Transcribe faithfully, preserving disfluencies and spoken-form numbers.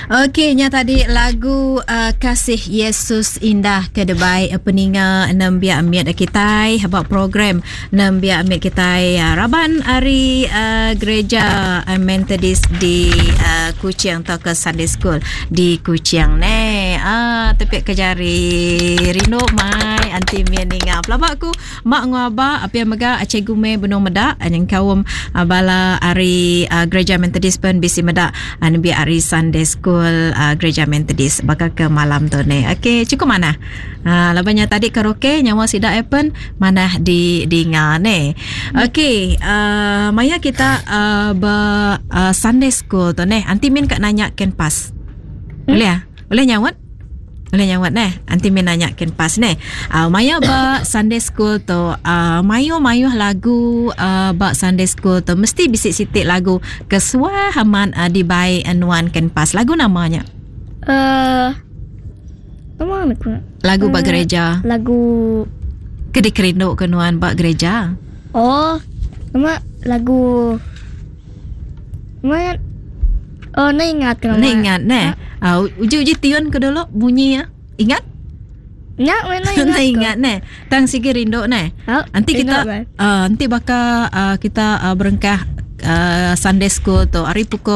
Okey, nya tadi lagu uh, Kasih Yesus Indah Kedebai uh, peninga enam biar amiat kita habak program enam biar amiat kita uh, Raban hari uh, gereja uh, Methodist di uh, Kuching atau ke Sunday School di Kuching ne. Ah, tapi kejari rindu mai anti mianinga. Pelabak ku mak ngaba apa yang mega cikgu me benong medak yang kaum uh, bala hari uh, gereja Methodist pun bisi medak an biar hari Sunday School uh, gereja Methodist bakal ke malam tu ni. Okey, cukup mana? Ha, labanya tadi karaoke nyawa sidak happen mana di di ngane. Okey, uh, maya kita uh, ber uh, Sunday School tu ni. Anti min kat nanya ken pas. Boleh ah? Boleh nyawat? Boleh nyawat neh. Anti min nanya ken pas neh. Uh, maya ba Sunday School tu uh, mayu-mayu lagu uh, ba Sunday School tu mesti bisik sitik lagu Kesua Haman uh, di Bai Anuan ken pas. Lagu namanya? Eh uh, Nama aku lagu uh, bak uh, gereja. Lagu Kedik rindu kenuan bak gereja. Oh, nama lagu Nama Oh, nak ingat ke nama? Nak ingat neh. Uh, uji-uji tion ke dulu bunyi ya. Ingat? Nak mana ingat? Nak ingat neh. Tang sigi rindu neh. Oh, nanti kita uh, nanti bakal uh, kita uh, berengkah uh, Sunday School tu hari pukul